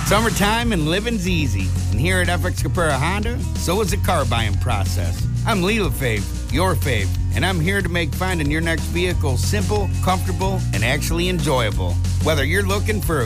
Summertime and living's easy. And here at FX Capera Honda, so is the car buying process. I'm Lee LaFave, your fave, and I'm here to make finding your next vehicle simple, comfortable, and actually enjoyable. Whether you're looking for a